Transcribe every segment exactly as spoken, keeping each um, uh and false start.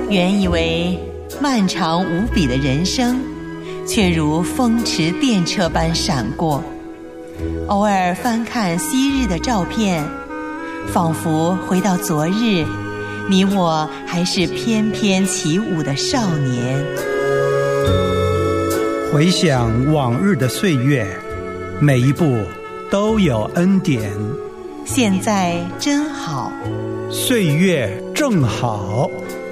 原以为漫长无比的人生，却如风驰电掣般闪过。偶尔翻看昔日的照片，仿佛回到昨日，你我还是翩翩起舞的少年。 回想往日的岁月，每一步都有恩典。 现在真好， 岁月正好。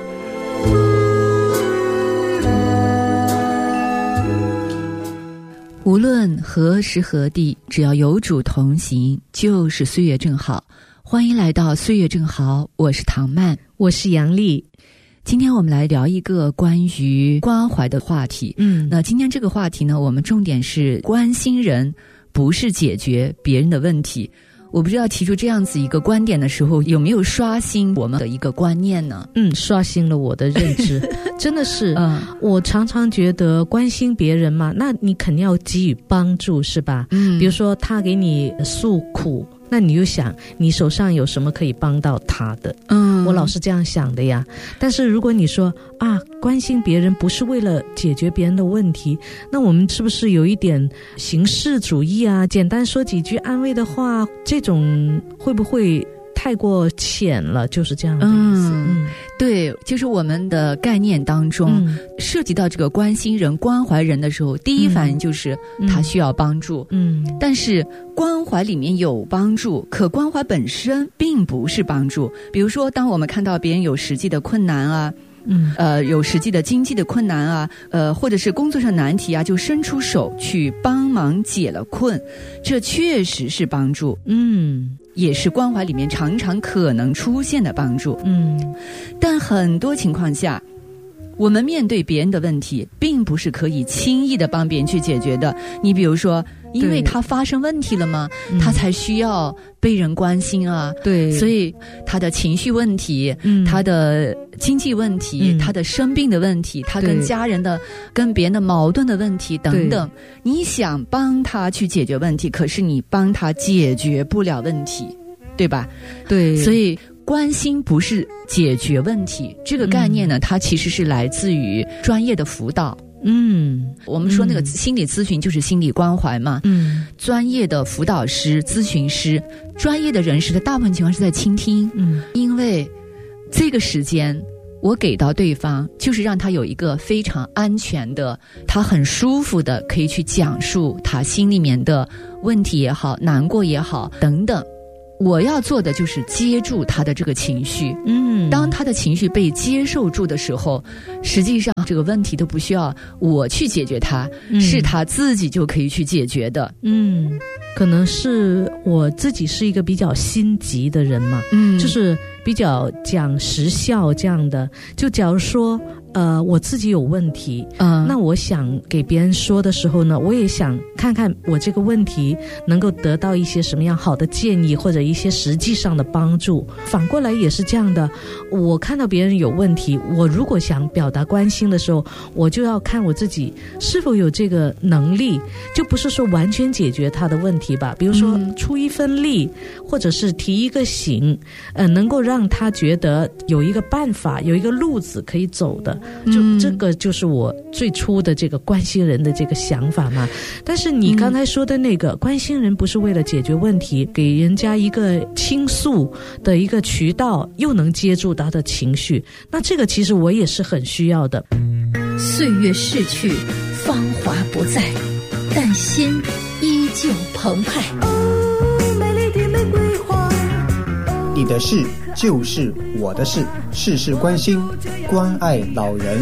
无论何时何地，只要有主同行，就是岁月正好。欢迎来到岁月正好，我是唐曼， 我是杨丽。 今天我们来聊一个关于关怀的话题。嗯，那今天这个话题呢，我们重点是关心人，不是解决别人的问题。我不知道提出这样子一个观点的时候，有没有刷新我们的一个观念呢？ 嗯，刷新了我的认知。真的是、嗯、我常常觉得关心别人嘛，那你肯定要给予帮助，是吧？嗯，比如说他给你诉苦，那你就想你手上有什么可以帮到他的。嗯，我老是这样想的呀。但是如果你说啊，关心别人不是为了解决别人的问题，那我们是不是有一点形式主义啊？简单说几句安慰的话，这种会不会太过浅了？就是这样的意思。嗯， 嗯对，就是我们的概念当中、嗯、涉及到这个关心人关怀人的时候，第一反应就是他需要帮助。嗯，但是关怀里面有帮助，可关怀本身并不是帮助。比如说当我们看到别人有实际的困难啊，嗯，呃，有实际的经济的困难啊，呃，或者是工作上难题啊，就伸出手去帮忙解了困，这确实是帮助。嗯，也是关怀里面常常可能出现的帮助。嗯，但很多情况下，我们面对别人的问题，并不是可以轻易的帮别人去解决的。你比如说，因为他发生问题了吗？他才需要被人关心啊。对，所以他的情绪问题、嗯、他的经济问题、嗯、他的生病的问题，他跟家人的、跟别人的矛盾的问题等等，你想帮他去解决问题，可是你帮他解决不了问题，对吧？对，所以关心不是解决问题，这个概念呢、嗯、它其实是来自于专业的辅导。嗯，我们说那个心理咨询就是心理关怀嘛。嗯，专业的辅导师、咨询师、专业的人士的大部分情况是在倾听。嗯，因为这个时间我给到对方，就是让他有一个非常安全的，他很舒服的可以去讲述他心里面的问题也好，难过也好等等。我要做的就是接住他的这个情绪。嗯，当他的情绪被接受住的时候，实际上这个问题都不需要我去解决它、嗯、是他自己就可以去解决的。嗯， 可能是我自己是一个比较心急的人嘛，嗯，就是比较讲实效这样的。就假如说呃，我自己有问题，嗯，那我想给别人说的时候呢，我也想看看我这个问题能够得到一些什么样好的建议，或者一些实际上的帮助。反过来也是这样的，我看到别人有问题，我如果想表达关心的时候，我就要看我自己是否有这个能力，就不是说完全解决他的问题吧，比如说出一份力，或者是提一个醒，呃，能够让他觉得有一个办法，有一个路子可以走的。就这个就是我最初的这个关心人的这个想法嘛。但是你刚才说的那个、嗯、关心人不是为了解决问题，给人家一个倾诉的一个渠道，又能接住他的情绪，那这个其实我也是很需要的。 岁月逝去，芳华不再，但心依旧澎湃。 哦，美丽的玫瑰花，你的事就是我的事，事事关心，关爱老人。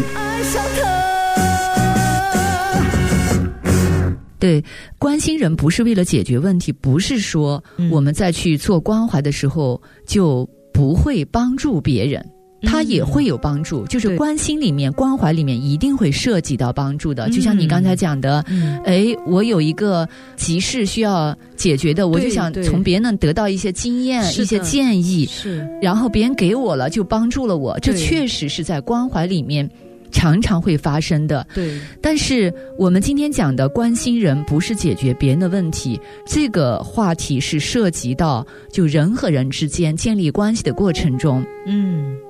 对，关心人不是为了解决问题，不是说我们在去做关怀的时候就不会帮助别人，它也会有帮助，嗯、就是关心里面、关怀里面一定会涉及到帮助的。就像你刚才讲的，嗯、哎，我有一个急事需要解决的，我就想从别人那得到一些经验、一些建议，是，然后别人给我了，就帮助了我。这确实是在关怀里面常常会发生的。对，但是我们今天讲的关心人不是解决别人的问题，这个话题是涉及到就人和人之间建立关系的过程中，嗯。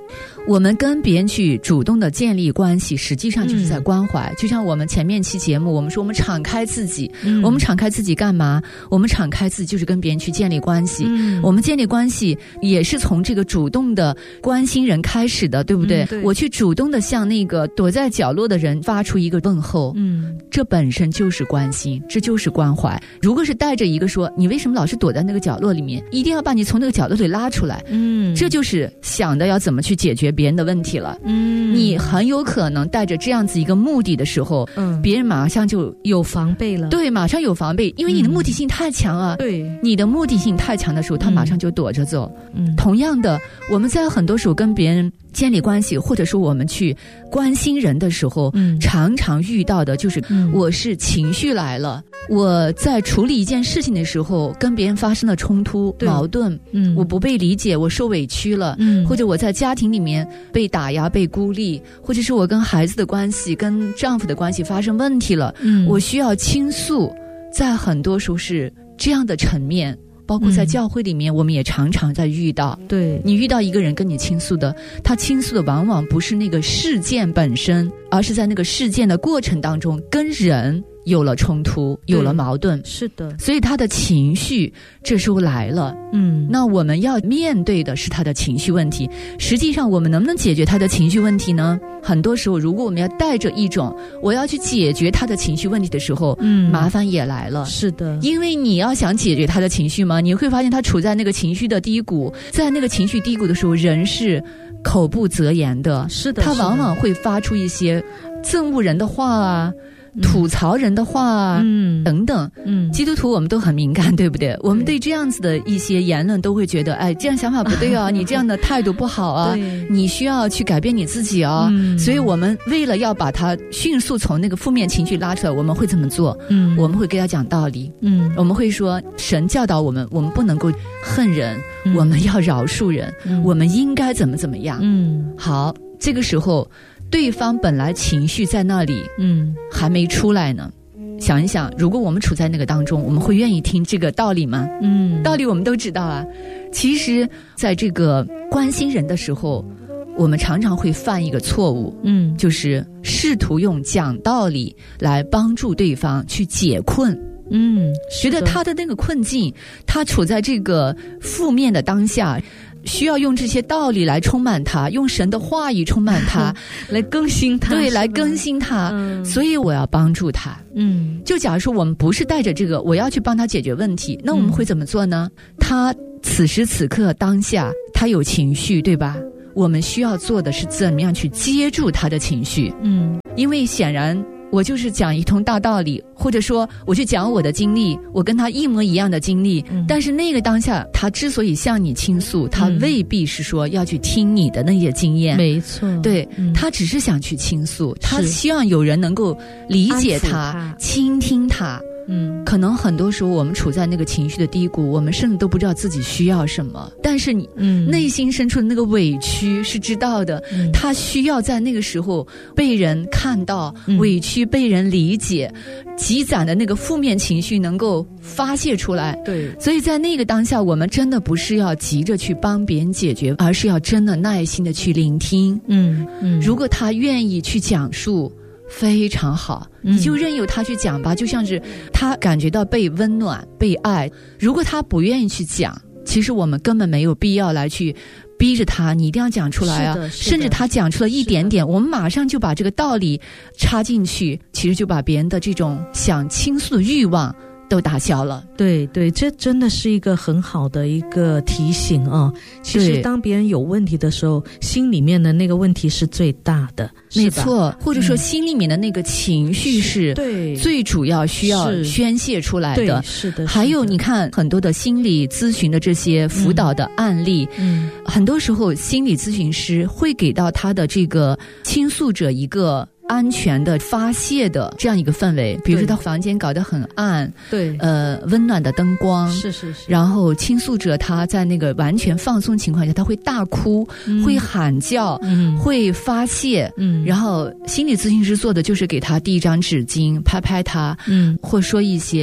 我们跟别人去主动的建立关系，实际上就是在关怀、嗯、就像我们前面期节目我们说我们敞开自己、嗯、我们敞开自己干嘛？我们敞开自己就是跟别人去建立关系、嗯、我们建立关系也是从这个主动的关心人开始的，对不对、嗯、对，我去主动的向那个躲在角落的人发出一个问候，嗯，这本身就是关心，这就是关怀。如果是带着一个说你为什么老是躲在那个角落里面，一定要把你从那个角落里拉出来，嗯，这就是想的要怎么去解决别人的问题了。嗯，你很有可能带着这样子一个目的的时候，嗯，别人马上就有防备了。 对，马上有防备，因为你的目的性太强啊。对、嗯，你的目的性太强的时候，他马上就躲着走。嗯，同样的，我们在很多时候跟别人建立关系，或者说我们去关心人的时候，嗯，常常遇到的就是、嗯、我是情绪来了，我在处理一件事情的时候跟别人发生了冲突矛盾，嗯，我不被理解，我受委屈了，嗯，或者我在家庭里面被打压被孤立，或者是我跟孩子的关系跟丈夫的关系发生问题了，嗯，我需要倾诉，在很多时候是这样的层面，包括在教会里面、嗯、我们也常常在遇到。对，你遇到一个人跟你倾诉的，他倾诉的往往不是那个事件本身，而是在那个事件的过程当中跟人有了冲突，有了矛盾。是的，所以他的情绪这时候来了，嗯，那我们要面对的是他的情绪问题。实际上我们能不能解决他的情绪问题呢？很多时候如果我们要带着一种我要去解决他的情绪问题的时候，嗯，麻烦也来了。是的，因为你要想解决他的情绪嘛，你会发现他处在那个情绪的低谷，在那个情绪低谷的时候，人是口不择言的。是的，他往往会发出一些憎恶人的话啊，吐槽人的话，嗯，等等，嗯，基督徒我们都很敏感，对不对？我们对这样子的一些言论都会觉得，哎，这样想法不对啊，你这样的态度不好啊，你需要去改变你自己啊、嗯。所以我们为了要把他迅速从那个负面情绪拉出来，我们会怎么做？嗯，我们会给他讲道理，嗯，我们会说，神教导我们，我们不能够恨人，嗯、我们要饶恕人、嗯，我们应该怎么怎么样？嗯，好，这个时候。对方本来情绪在那里，嗯，还没出来呢。想一想，如果我们处在那个当中，我们会愿意听这个道理吗？嗯，道理我们都知道啊。其实，在这个关心人的时候，我们常常会犯一个错误，嗯，就是试图用讲道理来帮助对方去解困。嗯，觉得他的那个困境，他处在这个负面的当下。需要用这些道理来充满他，用神的话语充满他来更新他， 对，来更新他、嗯、所以我要帮助他。嗯，就假如说我们不是带着这个我要去帮他解决问题，那我们会怎么做呢？嗯、他此时此刻当下他有情绪，对吧？我们需要做的是怎么样去接住他的情绪。嗯，因为显然我就是讲一通大道理，或者说我去讲我的经历，我跟他一模一样的经历、嗯、但是那个当下他之所以向你倾诉，他未必是说要去听你的那些经验。没错，对、嗯、他只是想去倾诉，他希望有人能够理解他，他倾听他。嗯，可能很多时候我们处在那个情绪的低谷，我们甚至都不知道自己需要什么，但是你嗯内心深处的那个委屈是知道的、嗯、他需要在那个时候被人看到、嗯、委屈被人理解，积攒的那个负面情绪能够发泄出来。对，所以在那个当下，我们真的不是要急着去帮别人解决，而是要真的耐心的去聆听。嗯嗯，如果他愿意去讲述，非常好，你就任由他去讲吧、嗯、就像是他感觉到被温暖被爱。如果他不愿意去讲，其实我们根本没有必要来去逼着他你一定要讲出来啊，甚至他讲出了一点点，我们马上就把这个道理插进去，其实就把别人的这种想倾诉的欲望都打消了。 对对，这真的是一个很好的一个提醒啊！其实当别人有问题的时候，心里面的那个问题是最大的， 没错，或者说心里面的那个情绪是最主要需要宣泄出来的。是的，还有你看很多的心理咨询的这些辅导的案例，嗯，很多时候心理咨询师会给到他的这个倾诉者一个安全的发泄的这样一个氛围，比如说他房间搞得很暗，对，呃，温暖的灯光，是是是，然后倾诉者他在那个完全放松情况下，他会大哭，嗯、会喊叫，嗯，会发泄，嗯，然后心理咨询师做的就是给他递一张纸巾，拍拍他，嗯，或说一些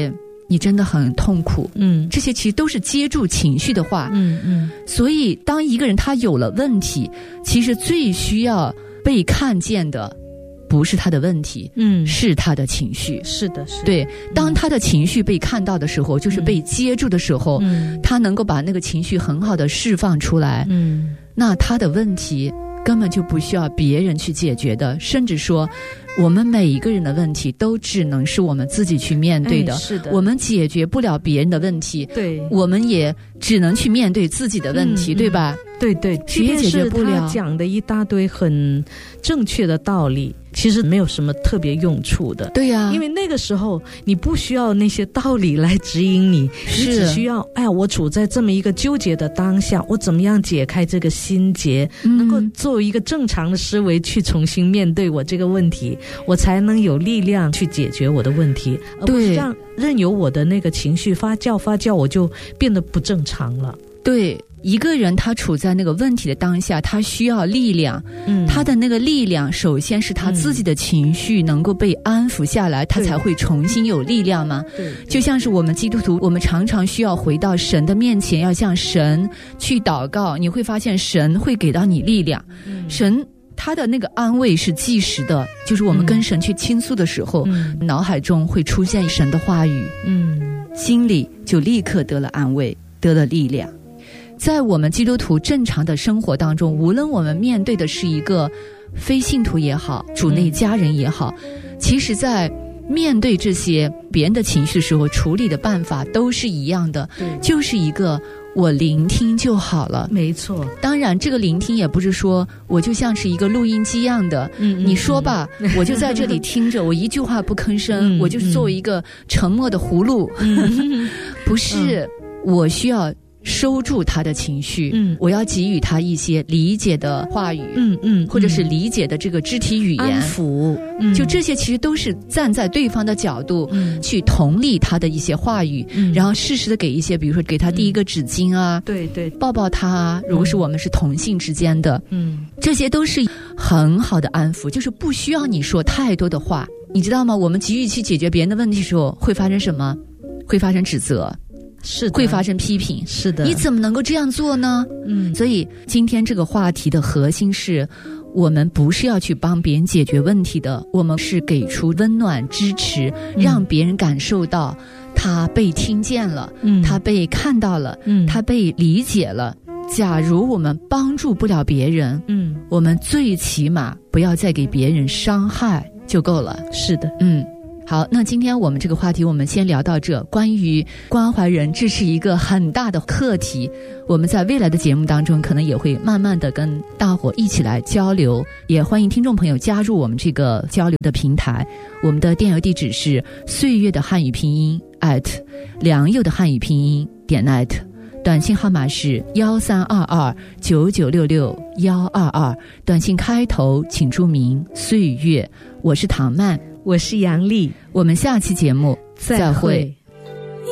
你真的很痛苦， 嗯， 这些其实都是接住情绪的话， 嗯嗯。 所以当一个人他有了问题，其实最需要被看见的不是他的问题， 嗯， 是他的情绪。 是的，是的。 对，当他的情绪被看到的时候，嗯、就是被接住的时候，嗯，他能够把那个情绪很好的释放出来， 嗯， 那他的问题根本就不需要别人去解决的，甚至说我们每一个人的问题都只能是我们自己去面对的， 哎、是的， 我们解决不了别人的问题， 对， 我们也只能去面对自己的问题， 嗯、 对吧？ 对对， 谁也解决不了。 他讲的一大堆很正确的道理，其实没有什么特别用处的。 对呀、啊， 因为那个时候你不需要那些道理来指引你，你只需要哎呀，我处在这么一个纠结的当下，我怎么样解开这个心结，嗯、能够作为一个正常的思维去重新面对我这个问题，我才能有力量去解决我的问题，而不是让任由我的那个情绪发酵发酵，我就变得不正常了。 对。一个人他处在那个问题的当下，他需要力量，嗯，他的那个力量首先是他自己的情绪能够被安抚下来，嗯、他才会重新有力量嘛。 对， 就像是我们基督徒，我们常常需要回到神的面前，要向神去祷告，你会发现神会给到你力量，嗯、神他的那个安慰是即时的，就是我们跟神去倾诉的时候，嗯、脑海中会出现神的话语， 嗯， 心里就立刻得了安慰，得了力量。在我们基督徒正常的生活当中，无论我们面对的是一个非信徒也好，主内家人也好，嗯、其实在面对这些别人的情绪的时候，处理的办法都是一样的，就是一个我聆听就好了。 没错， 当然这个聆听也不是说我就像是一个录音机一样的，嗯嗯，你说吧，嗯、我就在这里听着，我一句话不吭声，嗯、我就是作为一个沉默的葫芦，嗯、不是，嗯、我需要收住他的情绪，嗯，我要给予他一些理解的话语， 嗯嗯， 或者是理解的这个肢体语言， 安抚，嗯， 就这些其实都是站在对方的角度，嗯，去同理他的一些话语，嗯，然后适时的给一些，比如说给他递一个纸巾啊， 嗯、对对， 抱抱他啊，如果是我们是同性之间的， 嗯， 这些都是很好的安抚，就是不需要你说太多的话，你知道吗？我们急于去解决别人的问题的时候，会发生什么？会发生指责。 是会发生批评， 是的， 你怎么能够这样做呢？ 嗯， 所以今天这个话题的核心是，我们不是要去帮别人解决问题的，我们是给出温暖支持，嗯、让别人感受到他被听见了，嗯，他被看到了，嗯，他被理解了。假如我们帮助不了别人， 嗯， 我们最起码不要再给别人伤害就够了。 是的， 嗯。好，那今天我们这个话题我们先聊到这。关于关怀人，这是一个很大的课题，我们在未来的节目当中可能也会慢慢的跟大伙一起来交流，也欢迎听众朋友加入我们这个交流的平台。我们的电邮地址是岁月的汉语拼音 at 良友的汉语拼音点 net， 短信号码是幺三二二九九六六幺二二，短信开头请注明岁月。我是唐曼， 我是杨丽， 我们下期节目再会。